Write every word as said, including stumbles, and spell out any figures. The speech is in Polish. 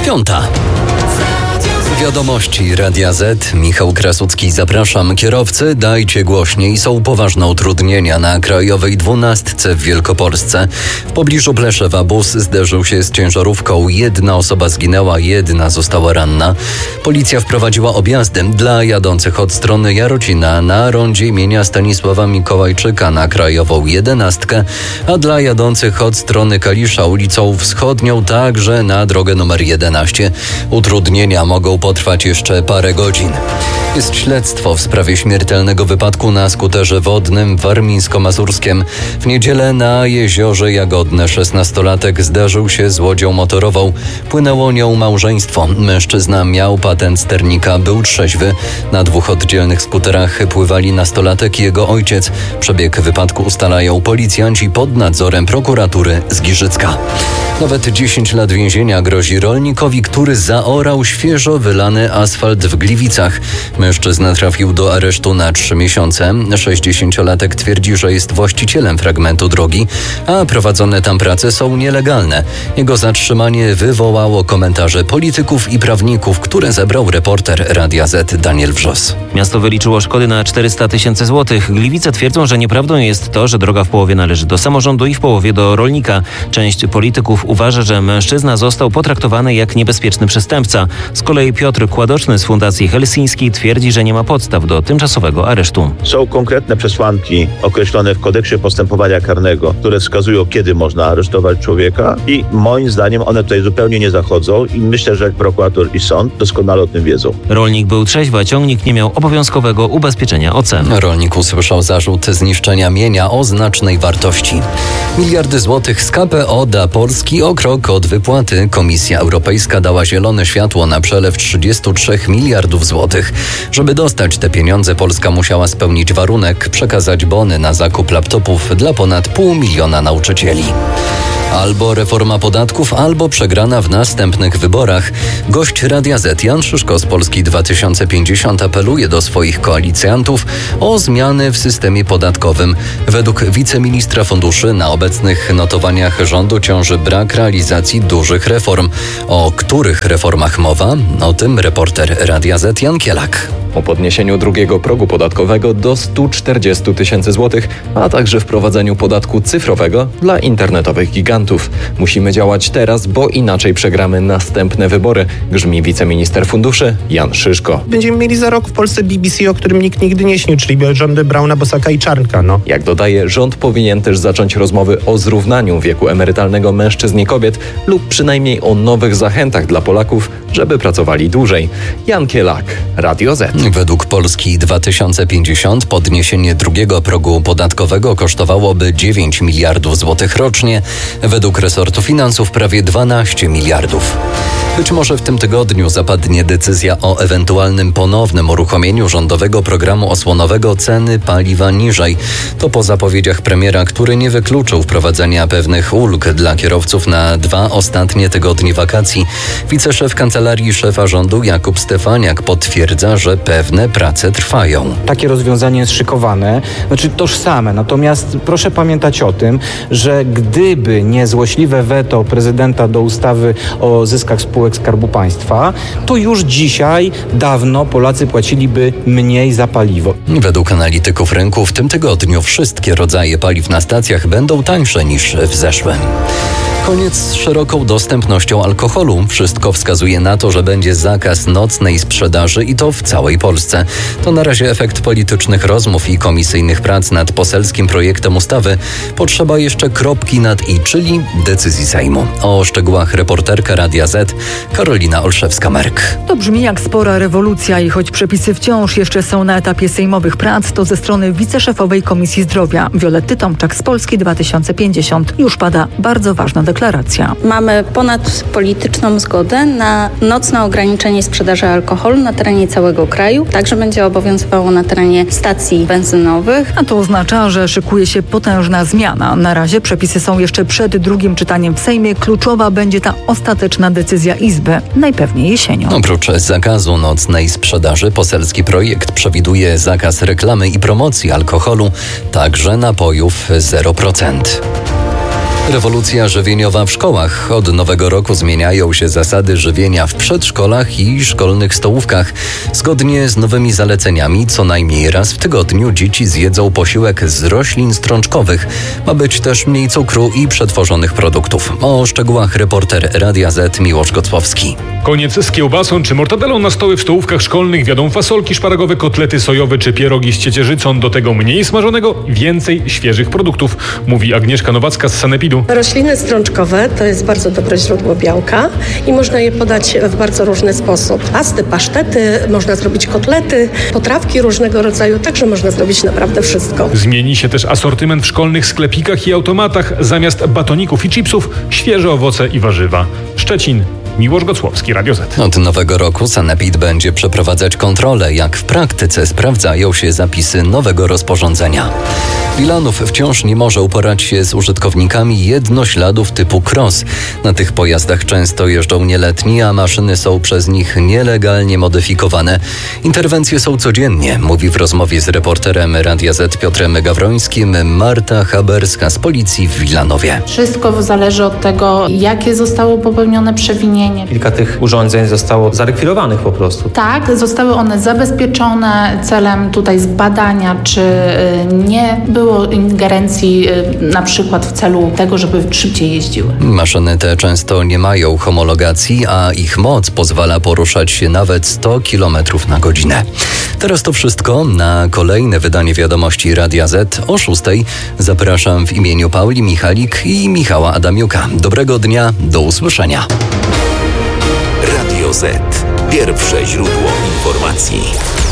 Piąta. Wiadomości Radia Z. Michał Krasucki, zapraszam. Kierowcy, dajcie głośniej. Są poważne utrudnienia na krajowej dwunastce w Wielkopolsce. W pobliżu Pleszewa bus zderzył się z ciężarówką. Jedna osoba zginęła, jedna została ranna. Policja wprowadziła objazdy dla jadących od strony Jarocina na rondzie imienia Stanisława Mikołajczyka na krajową jedenastkę, a dla jadących od strony Kalisza ulicą Wschodnią także na drogę numer jedenaście. Utrudnienia mogą potrwać jeszcze parę godzin. Jest śledztwo w sprawie śmiertelnego wypadku na skuterze wodnym w Warmińsko-Mazurskiem. W niedzielę na jeziorze Jagodne szesnastolatek zderzył się z łodzią motorową. Płynęło nią małżeństwo. Mężczyzna miał patent sternika, był trzeźwy. Na dwóch oddzielnych skuterach pływali nastolatek i jego ojciec. Przebieg wypadku ustalają policjanci pod nadzorem prokuratury z Giżycka. Nawet dziesięć lat więzienia grozi rolnikowi, który zaorał świeżo wylany asfalt w Gliwicach. Mężczyzna trafił do aresztu na trzy miesiące. sześćdziesięciolatek twierdzi, że jest właścicielem fragmentu drogi, a prowadzone tam prace są nielegalne. Jego zatrzymanie wywołało komentarze polityków i prawników, które zebrał reporter Radia Z Daniel Wrzos. Miasto wyliczyło szkody na czterysta tysięcy złotych. Gliwice twierdzą, że nieprawdą jest to, że droga w połowie należy do samorządu i w połowie do rolnika. Część polityków uważa, że mężczyzna został potraktowany jak niebezpieczny przestępca. Z kolei Piotr Kładoczny z Fundacji Helsińskiej twierdzi, że nie ma podstaw do tymczasowego aresztu. Są konkretne przesłanki określone w kodeksie postępowania karnego, które wskazują, kiedy można aresztować człowieka i moim zdaniem one tutaj zupełnie nie zachodzą i myślę, że prokurator i sąd doskonale o tym wiedzą. Rolnik był trzeźwy, a ciągnik nie miał obowiązkowego ubezpieczenia O C. Rolnik usłyszał zarzut zniszczenia mienia o znacznej wartości. Miliardy złotych z K P O dla Polski o krok od wypłaty. Komisja Europejska dała zielone światło na przelew trzydzieści trzy miliardów złotych. Żeby dostać te pieniądze, Polska musiała spełnić warunek, przekazać bony na zakup laptopów dla ponad pół miliona nauczycieli. Albo reforma podatków, albo przegrana w następnych wyborach. Gość Radia Z Jan Szyszko z Polski dwa tysiące pięćdziesiąt apeluje do swoich koalicjantów o zmiany w systemie podatkowym. Według wiceministra funduszy na obecnych notowaniach rządu ciąży brak realizacji dużych reform. O których reformach mowa? O tym reporter Radia Z Jan Kielak. O podniesieniu drugiego progu podatkowego do stu czterdziestu tysięcy złotych, a także wprowadzeniu podatku cyfrowego dla internetowych gigantów. Musimy działać teraz, bo inaczej przegramy następne wybory, grzmi wiceminister funduszy Jan Szyszko. Będziemy mieli za rok w Polsce B B C, o którym nikt nigdy nie śnił, czyli rządy Brauna, Bosaka i Czarnka. No. Jak dodaje, rząd powinien też zacząć rozmowy o zrównaniu wieku emerytalnego mężczyzn i kobiet lub przynajmniej o nowych zachętach dla Polaków, żeby pracowali dłużej. Jan Kielak, Radio Z. Według Polski dwa tysiące pięćdziesiąt podniesienie drugiego progu podatkowego kosztowałoby dziewięć miliardów złotych rocznie. Według resortu finansów prawie dwanaście miliardów. Być może w tym tygodniu zapadnie decyzja o ewentualnym ponownym uruchomieniu rządowego programu osłonowego ceny paliwa niżej. To po zapowiedziach premiera, który nie wykluczył wprowadzenia pewnych ulg dla kierowców na dwa ostatnie tygodnie wakacji. Wiceszef kancelarii szefa rządu Jakub Stefaniak potwierdza, że pewne prace trwają. Takie rozwiązanie jest szykowane, znaczy tożsame. Natomiast proszę pamiętać o tym, że gdyby nie złośliwe weto prezydenta do ustawy o zyskach spółek Skarbu Państwa, to już dzisiaj dawno Polacy płaciliby mniej za paliwo. Według analityków rynku w tym tygodniu wszystkie rodzaje paliw na stacjach będą tańsze niż w zeszłym. Koniec z szeroką dostępnością alkoholu. Wszystko wskazuje na to, że będzie zakaz nocnej sprzedaży i to w całej Polsce. To na razie efekt politycznych rozmów i komisyjnych prac nad poselskim projektem ustawy. Potrzeba jeszcze kropki nad i, czyli decyzji Sejmu. O szczegółach reporterka Radia Z Karolina Olszewska-Merk. To brzmi jak spora rewolucja i choć przepisy wciąż jeszcze są na etapie sejmowych prac, to ze strony wiceszefowej Komisji Zdrowia Violetty Tomczak z Polski dwa tysiące pięćdziesiąt już pada bardzo ważna deklaracja. Mamy ponadpolityczną zgodę na nocne ograniczenie sprzedaży alkoholu na terenie całego kraju. Także będzie obowiązywało na terenie stacji benzynowych. A to oznacza, że szykuje się potężna zmiana. Na razie przepisy są jeszcze przed drugim czytaniem w Sejmie. Kluczowa będzie ta ostateczna decyzja Izby, najpewniej jesienią. Oprócz zakazu nocnej sprzedaży, poselski projekt przewiduje zakaz reklamy i promocji alkoholu, także napojów zero procent. Rewolucja żywieniowa w szkołach. Od nowego roku zmieniają się zasady żywienia w przedszkolach i szkolnych stołówkach. Zgodnie z nowymi zaleceniami co najmniej raz w tygodniu dzieci zjedzą posiłek z roślin strączkowych. Ma być też mniej cukru i przetworzonych produktów. O szczegółach reporter Radia Z Miłosz Gocłowski. Koniec z kiełbasą czy mortadelą na stoły w stołówkach szkolnych. Wiadą fasolki szparagowe, kotlety sojowe czy pierogi z ciecierzycą. Do tego mniej smażonego, więcej świeżych produktów, mówi Agnieszka Nowacka z Sanepidu. Rośliny strączkowe to jest bardzo dobre źródło białka i można je podać w bardzo różny sposób. Pasty, pasztety, można zrobić kotlety, potrawki różnego rodzaju, także można zrobić naprawdę wszystko. Zmieni się też asortyment w szkolnych sklepikach i automatach. Zamiast batoników i chipsów świeże owoce i warzywa. Szczecin. Miłosz Gocłowski, Radio Z. Od nowego roku Sanepid będzie przeprowadzać kontrolę, jak w praktyce sprawdzają się zapisy nowego rozporządzenia. Wilanów wciąż nie może uporać się z użytkownikami jednośladów typu cross. Na tych pojazdach często jeżdżą nieletni, a maszyny są przez nich nielegalnie modyfikowane. Interwencje są codziennie, mówi w rozmowie z reporterem Radia Z Piotrem Gawrońskim Marta Haberska z policji w Wilanowie. Wszystko zależy od tego, jakie zostało popełnione przewinienie. Kilka tych urządzeń zostało zarekwirowanych po prostu. Tak, zostały one zabezpieczone celem tutaj zbadania, czy nie było ingerencji na przykład w celu tego, żeby szybciej jeździły. Maszyny te często nie mają homologacji, a ich moc pozwala poruszać się nawet sto kilometrów na godzinę. Teraz to wszystko. Na kolejne wydanie Wiadomości Radia Z o szóstej zapraszam w imieniu Pauli Michalik i Michała Adamiuka. Dobrego dnia, do usłyszenia. Radio Z. Pierwsze źródło informacji.